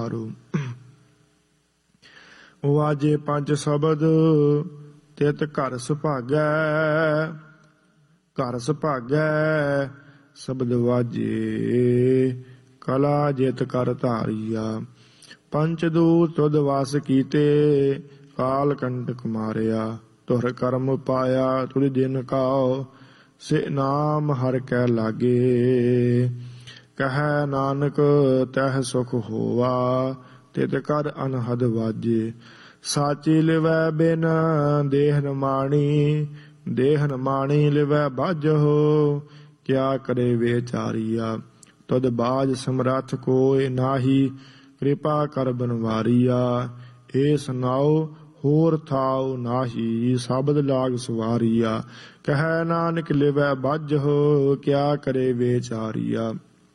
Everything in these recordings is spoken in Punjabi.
ਵਿਚਾਰੋ। ਵਾਜੇ ਪੰਜ ਸ਼ਬਦ ਤਿਤ ਘਰ ਸੁਭਾਗੈ, ਘਰ ਸੁਭਾਗੈ ਸ਼ਬਦ ਵਾਜੇ ਕਲਾ ਜਿਤ ਕਰ ਧਾਰੀਆ। ਪੰਚ ਦੂਤ ਤੁਧ ਵਾਸ ਕੀਤੇ ਕਾਲ ਕੰਟਕ ਮਾਰਿਆ। ਤੁਰ ਕਰਮ ਪਾਇਆ ਤੁਧ ਦਿਨ ਕਾਓ ਸੇ ਨਾਮ ਹਰਿ ਕੈ ਲਾਗੇ। ਕਹੈ ਨਾਨਕ ਤਹ ਸੁਖ ਹੋਵਾ ਤਿਤ ਕਰ ਅਨਹਦ ਵਾਜੇ। ਸਾਚੀ ਲਿਵੈ ਬਿਨ ਦੇਹ ਨ ਮਾਣੀ, ਦੇਹ ਨ ਮਾਣੀ ਲਿਵੈ ਬਾਝੋ। ਕਿਆ ਕਰੇ ਵਿਚਾਰੀਆ ਤੁਧ ਬਾਝ ਸਮਰੱਥ ਕੋਇ ਨਾਹੀ, ਕਿਰਪਾ ਕਰ ਬਨਵਾਰੀਆ। ਏ ਸੁਨਾਓ ਹੋਰ ਥਾਉ ਨਾਹੀ, ਸ਼ਬਦ ਲਾਗ ਸਵਾਰੀਆ। ਕਹੈ ਨਾਨਕ ਲਿਵੈ ਬਾਝੋ ਕਿਆ ਕਰੇ ਵਿਚਾਰੀਆ।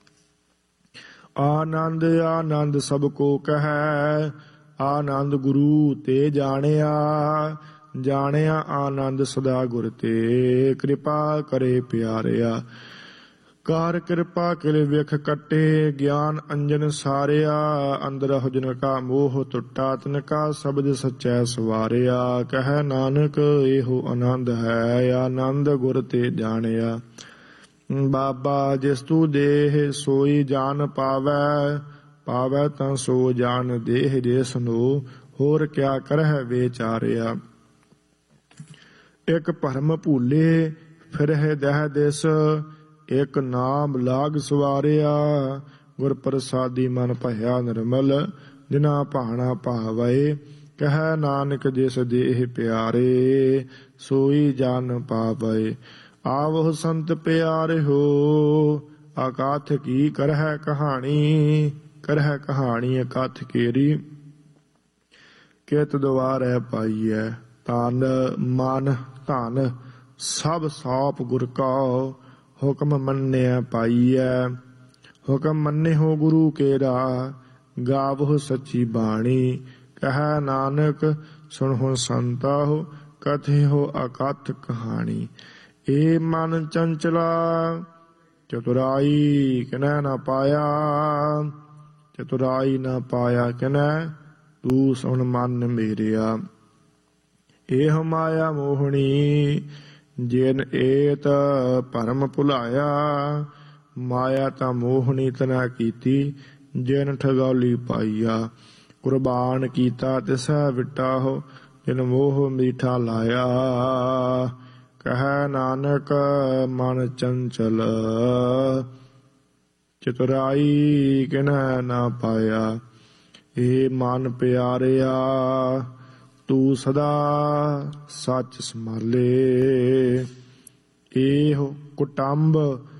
ਆਨੰਦ ਆਨੰਦ ਸਭ ਕੋ ਕਹੈ, ਆਨੰਦ ਗੁਰੂ ਤੇ ਜਾਣਿਆ। ਜਾਣਿਆ ਆਨੰਦ ਸਦਾ ਗੁਰ ਤੇ, ਕਿਰਪਾ ਕਰੇ ਪਿਆਰਿਆ। ਕਾਰ ਕਿਰਪਾ ਕਿਲ ਵਿਖ ਕੱਟੇ, ਗਿਆਨ ਅੰਜਨ ਸਾਰਿਆ। ਅੰਦਰ ਹੁਜਨ ਕਾ ਮੋਹ ਟੁੱਟਾ, ਤਿਨ ਕਾ ਸ਼ਬਦ ਸਚੈ ਸਵਾਰਿਆ। ਕਹੈ ਨਾਨਕ ਇਹੋ ਆਨੰਦ ਹੈ, ਆਨੰਦ ਗੁਰ ਤੇ ਜਾਣਿਆ। ਬਾਬਾ ਜਿਸ ਤੂ ਦੇਹ ਸੋਈ ਜਾਨ ਪਾਵੈ, ਪਾਵੈ ਤਾਂ ਸੋ ਜਾਨ ਦੇਹ ਜਿਸ ਨੂੰ। ਹੋਰ ਕਿਆ ਕਰਹਿ ਵਿਚਾਰਿਆ। ਇਕ ਭਰਮ ਭੂਲੇ ਫਿਰਹਿ ਦਹਿ ਦਿਸ, ਇਕ ਨਾਮ ਲਾਗ ਸਵਾਰਿਆ। ਗੁਰ ਪ੍ਰਸਾਦੀ ਮਨ ਭਇਆ ਨਿਰਮਲ, ਜਿਨਾ ਭਾਣਾ ਭਾਵੈ। ਕਹੈ ਨਾਨਕ ਜਿਸ ਦੇਹ ਪਿਆਰੇ, ਸੋਈ ਜਨ ਪਾਵੈ। ਆਵਹੁ ਸੰਤ ਪਿਆਰਿਓ ਅਕਥ ਕੀ ਕਰਹਿ ਕਹਾਣੀ। ਕਰਹਿ ਕਹਾਣੀ ਅਕਥ ਕੇਰੀ, ਕਿਤ ਦੁਆਰੈ ਪਾਈਐ। ਤਨ ਮਨ ਧਨ ਸਭ ਸੌਪ ਗੁਰ ਕਉ, ਹੁਕਮ ਮੰਨਿਆ ਪਾਈਐ। ਹੁਕਮ ਮੰਨਿਓ ਗੁਰੂ ਕੇਰਾ, ਗਾਵਹੁ ਸੱਚੀ ਬਾਣੀ। ਕਹੈ ਨਾਨਕ ਸੁਣਹੁ ਸੰਤਾਹੁ, ਕਥਿਓ ਅਕਥ ਕਹਾਣੀ। ਏ ਮਨ ਚੰਚਲਾ ਚਤੁਰਾਈ ਕਿਨੈ ਨਾ ਪਾਇਆ, ਚਤੁਰਾਈ ਨਾ ਪਾਇਆ ਕਿਨੈ, ਤੂੰ ਸੁਣ ਮਨ ਮੇਰਿਆ। ਏਹ ਮਾਇਆ ਮੋਹਣੀ ਜਿਨ ਏਤ ਭਰਮ ਭੁਲਾਇਆ। ਮਾਇਆ ਤਾਂ ਮੋਹਣੀ ਤਨਾ ਕੀਤੀ, ਜਿਨ ਠਗੌਲੀ ਪਾਈਆ। ਕੁਰਬਾਨ ਕੀਤਾ ਤਿਸੈ ਵਿਟਾਹੁ, ਜਿਨ ਮੋਹ ਮੀਠਾ ਲਾਇਆ। ਕਹੈ ਨਾਨਕ ਮਨ ਚੰਚਲ ਚਤੁਰਾਈ ਕਿਨੈ ਨਾ ਪਾਇਆ। ਏ ਮਨ ਪਿਆਰਿਆ ਤੂੰ ਸਦਾ ਸੱਚ ਸੰਭਾਲੇ। ਇਹੋ ਕੁਟੰਬ